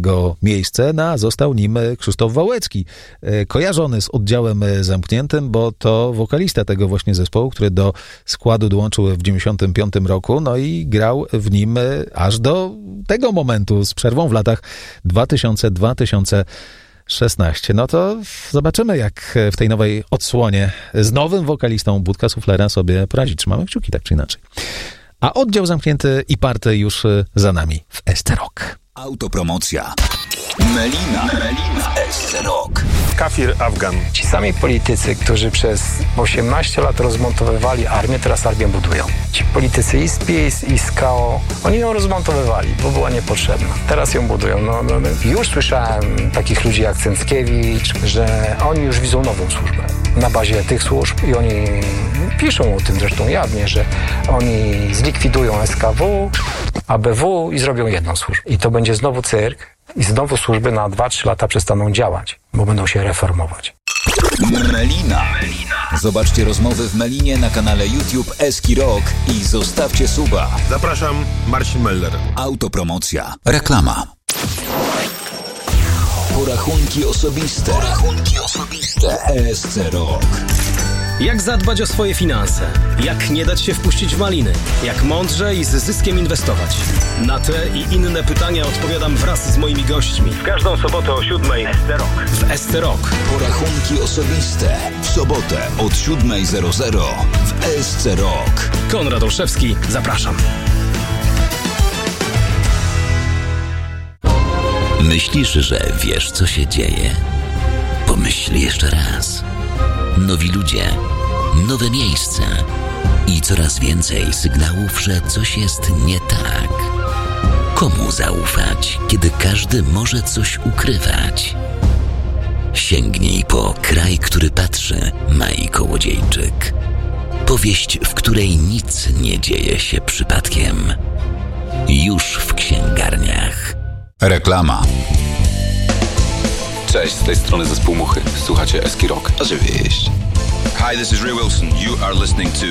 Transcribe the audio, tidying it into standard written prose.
jego miejsce, a został nim Krzysztof Wałęcki, kojarzony z oddziałem zamkniętym, bo to wokalista tego właśnie zespołu, który do składu dołączył w 1995 roku, no i grał w nim aż do tego momentu, z przerwą w latach 2000-2016. No to zobaczymy, jak w tej nowej odsłonie z nowym wokalistą Budka Suflera sobie poradzi. Trzymamy kciuki, tak czy inaczej. A oddział zamknięty i party już za nami w SC Rock. Autopromocja. Melina w SC Rock. Kafir Afgan. Ci sami politycy, którzy przez 18 lat rozmontowywali armię, teraz armię budują. Ci politycy i z PiS, i z KO, oni ją rozmontowywali, bo była niepotrzebna. Teraz ją budują. Już słyszałem takich ludzi jak Cęckiewicz, że oni już widzą nową służbę na bazie tych służb i oni piszą o tym zresztą jawnie, że oni zlikwidują SKW, ABW i zrobią jedną służbę. I to będzie znowu cyrk i znowu służby na 2-3 lata przestaną działać, bo będą się reformować. Melina. Zobaczcie rozmowy w Melinie na kanale YouTube Eski Rock i zostawcie suba. Zapraszam, Marcin Meller. Autopromocja. Reklama. Porachunki osobiste. SC Rock. Jak zadbać o swoje finanse? Jak nie dać się wpuścić w maliny? Jak mądrze i z zyskiem inwestować? Na te i inne pytania odpowiadam wraz z moimi gośćmi. W każdą sobotę o 7:00 w SC Rock. Porachunki osobiste. W sobotę od 7:00 w SC Rock. Konrad Olszewski, zapraszam. Myślisz, że wiesz, co się dzieje? Pomyśl jeszcze raz. Nowi ludzie, nowe miejsca i coraz więcej sygnałów, że coś jest nie tak. Komu zaufać, kiedy każdy może coś ukrywać? Sięgnij po Kraj, który patrzy, Mai Kołodziejczyk. Powieść, w której nic nie dzieje się przypadkiem. Już w księgarniach. Reklama. Cześć, z tej strony zespół Muchy. Słuchacie Eski Rock. Oczywiście. Hi, this is Ray Wilson. You are listening to